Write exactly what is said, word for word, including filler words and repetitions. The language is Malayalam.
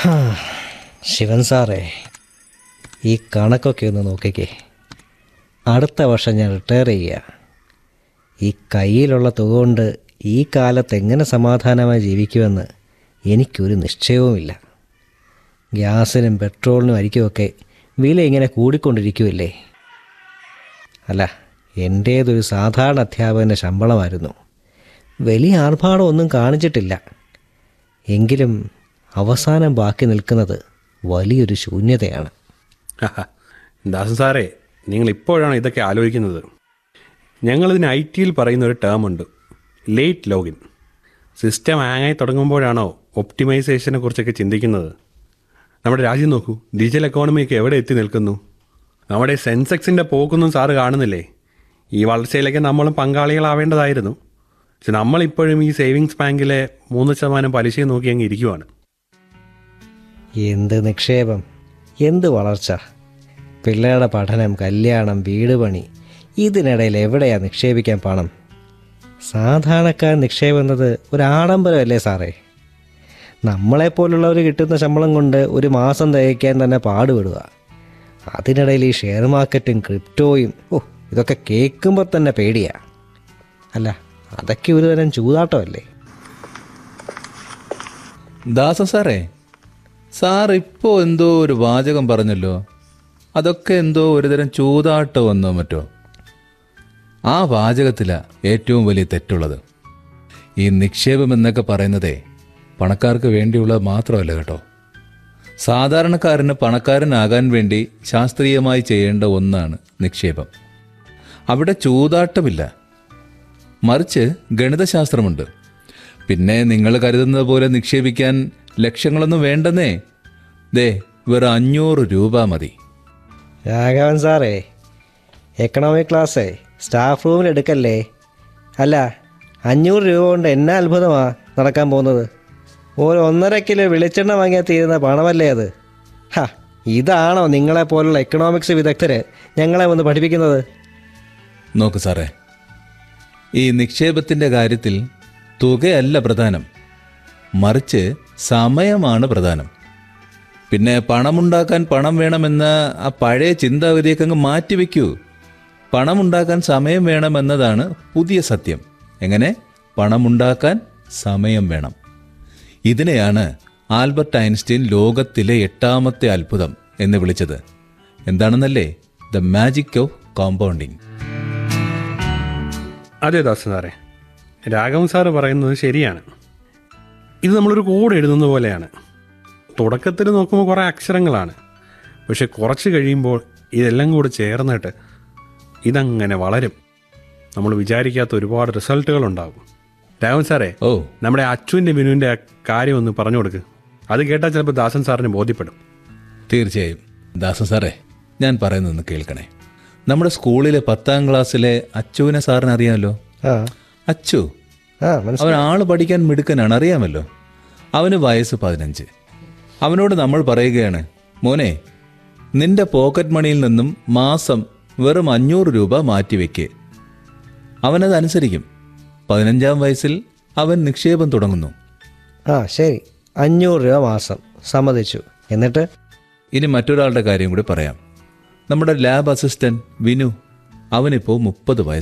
ശിവൻ സാറേ, ഈ കണക്കൊക്കെ ഒന്ന് നോക്കിക്കേ. അടുത്ത വർഷം ഞാൻ റിട്ടയർ ചെയ്യുക. ഈ കയ്യിലുള്ള തുക കൊണ്ട് ഈ കാലത്ത് എങ്ങനെ സമാധാനമായി ജീവിക്കുമെന്ന് എനിക്കൊരു നിശ്ചയവുമില്ല. ഗ്യാസിനും പെട്രോളിനും അരിക്കുമൊക്കെ വില ഇങ്ങനെ കൂടിക്കൊണ്ടിരിക്കുമല്ലേ. അല്ല, എൻ്റേതൊരു സാധാരണ അധ്യാപകൻ്റെ ശമ്പളമായിരുന്നു. വലിയ ആർഭാടമൊന്നും കാണിച്ചിട്ടില്ല. എങ്കിലും അവസാനം ബാക്കി നിൽക്കുന്നത് വലിയൊരു ശൂന്യതയാണ്. ദാസൻ സാറേ, നിങ്ങൾ ഇപ്പോഴാണ് ഇതൊക്കെ ആലോചിക്കുന്നത്. ഞങ്ങളിതിന് ഐ ടിയിൽ പറയുന്ന ഒരു ടേം ഉണ്ട്, ലേറ്റ് ലോഗിൻ. സിസ്റ്റം ഹാങ്ങായി തുടങ്ങുമ്പോഴാണോ ഒപ്റ്റിമൈസേഷനെ കുറിച്ചൊക്കെ ചിന്തിക്കുന്നത്? നമ്മുടെ രാജ്യം നോക്കൂ, ഡിജിറ്റൽ എക്കോണമിയൊക്കെ എവിടെ എത്തി നിൽക്കുന്നു. നമ്മുടെ സെൻസെക്സിൻ്റെ പോക്കൊന്നും സാറ് കാണുന്നില്ലേ? ഈ വളർച്ചയിലേക്ക് നമ്മളും പങ്കാളികളാവേണ്ടതായിരുന്നു. പക്ഷെ നമ്മളിപ്പോഴും ഈ സേവിങ്സ് ബാങ്കിലെ മൂന്ന് ശതമാനം പലിശയും നോക്കി അങ്ങ് ഇരിക്കുവാണ്. എന്ത് നിക്ഷേപം, എന്ത് വളർച്ച! പിള്ളേരുടെ പഠനം, കല്യാണം, വീട് പണി, ഇതിനിടയിൽ എവിടെയാണ് നിക്ഷേപിക്കാൻ പണം? സാധാരണക്കാരൻ നിക്ഷേപം എന്നത് ഒരു ആഡംബരമല്ലേ സാറേ? നമ്മളെപ്പോലുള്ളവർ കിട്ടുന്ന ശമ്പളം കൊണ്ട് ഒരു മാസം തികയ്ക്കാൻ തന്നെ പാടുപെടുക. അതിനിടയിൽ ഈ ഷെയർ മാർക്കറ്റും ക്രിപ്റ്റോയും, ഓ ഇതൊക്കെ കേൾക്കുമ്പോൾ തന്നെ പേടിയാ. അല്ല, അതൊക്കെ ഒരു തരം ചൂതാട്ടമല്ലേ? ദാസൻ സാറേ, സാർ ഇപ്പോൾ എന്തോ ഒരു വാചകം പറഞ്ഞല്ലോ. അതൊക്കെ എന്തോ ഒരുതരം ചൂതാട്ടമെന്നോ മറ്റോ. ആ വാചകത്തിലാണ് ഏറ്റവും വലിയ തെറ്റുള്ളത്. ഈ നിക്ഷേപം എന്നൊക്കെ പറയുന്നതേ പണക്കാർക്ക് വേണ്ടിയുള്ളത് മാത്രമല്ല കേട്ടോ. സാധാരണക്കാരന് പണക്കാരനാകാൻ വേണ്ടി ശാസ്ത്രീയമായി ചെയ്യേണ്ട ഒന്നാണ് നിക്ഷേപം. അവിടെ ചൂതാട്ടമില്ല, മറിച്ച് ഗണിതശാസ്ത്രമുണ്ട്. പിന്നെ നിങ്ങൾ കരുതുന്നത് പോലെ നിക്ഷേപിക്കാൻ ലക്ഷങ്ങളൊന്നും വേണ്ടെന്നേ. ദേ, വെറും അഞ്ഞൂറ് രൂപ മതി. രാഘവൻ സാറേ, എക്കണോമിക് ക്ലാസ്സേ സ്റ്റാഫ് റൂമിൽ എടുക്കല്ലേ. അല്ല, അഞ്ഞൂറ് രൂപ കൊണ്ട് എന്നാ അത്ഭുതമാണ് നടക്കാൻ പോകുന്നത്? ഒരു ഒന്നര കിലോ വെളിച്ചെണ്ണ വാങ്ങിയാൽ തീരുന്ന പണമല്ലേ അത്? ഹാ, ഇതാണോ നിങ്ങളെപ്പോലുള്ള എക്കണോമിക്സ് വിദഗ്ധർ ഞങ്ങളെ ഒന്ന് പഠിപ്പിക്കുന്നത്? നോക്ക് സാറേ, ഈ നിക്ഷേപത്തിൻ്റെ കാര്യത്തിൽ തുകയല്ല പ്രധാനം, മറിച്ച് സമയമാണ് പ്രധാനം. പിന്നെ പണമുണ്ടാക്കാൻ പണം വേണമെന്ന ആ പഴയ ചിന്താഗതിയൊക്കെ അങ്ങ് മാറ്റിവെക്കൂ. പണമുണ്ടാക്കാൻ സമയം വേണമെന്നതാണ് പുതിയ സത്യം. എങ്ങനെ? പണമുണ്ടാക്കാൻ സമയം വേണം. ഇതിനെയാണ് ആൽബർട്ട് ഐൻസ്റ്റീൻ ലോകത്തിലെ എട്ടാമത്തെ അത്ഭുതം എന്ന് വിളിച്ചത്. എന്താണെന്നല്ലേ? The magic of compounding. അതെ ദാസൻ സാറേ, രാഘവൻ സാറ് പറയുന്നത് ശരിയാണ്. ഇത് നമ്മളൊരു കോഡ് എഴുതുന്ന പോലെയാണ്. തുടക്കത്തിൽ നോക്കുമ്പോൾ കുറേ അക്ഷരങ്ങളാണ്, പക്ഷെ കുറച്ച് കഴിയുമ്പോൾ ഇതെല്ലാം കൂടി ചേർന്നിട്ട് ഇതങ്ങനെ വളരും. നമ്മൾ വിചാരിക്കാത്ത ഒരുപാട് റിസൾട്ടുകൾ ഉണ്ടാകും. രാഘവൻ സാറേ, ഓ നമ്മുടെ അച്ചുവിൻ്റെ ബിനുവിൻ്റെ കാര്യം ഒന്ന് പറഞ്ഞു കൊടുക്ക്. അത് കേട്ടാൽ ചിലപ്പോൾ ദാസൻ സാറിന് ബോധ്യപ്പെടും. തീർച്ചയായും. ദാസൻ സാറേ, ഞാൻ പറയുന്നതൊന്ന് കേൾക്കണേ. നമ്മുടെ സ്കൂളിലെ പത്താം ക്ലാസ്സിലെ അച്ചുവിനെ സാറിന് അറിയാമല്ലോ. അച്ചു അവൻ ആള് പഠിക്കാൻ മിടുക്കനാണ്, അറിയാമല്ലോ. അവന് വയസ്സ് പതിനഞ്ച്. അവനോട് നമ്മൾ പറയുകയാണ്, മോനെ, നിന്റെ പോക്കറ്റ് മണിയിൽ നിന്നും മാസം വെറും അഞ്ഞൂറ് രൂപ മാറ്റിവെക്ക്. അവനതനുസരിക്കും. പതിനഞ്ചാം വയസ്സിൽ അവൻ നിക്ഷേപം തുടങ്ങുന്നു. ആ ശരി, അഞ്ഞൂറ് രൂപ മാസം, സമ്മതിച്ചു. എന്നിട്ട് ഇനി മറ്റൊരാളുടെ കാര്യം കൂടി പറയാം. നമ്മുടെ ലാബ് അസിസ്റ്റന്റ് വിനു, അവനിപ്പോൾ മുപ്പത് വയസ്സ്.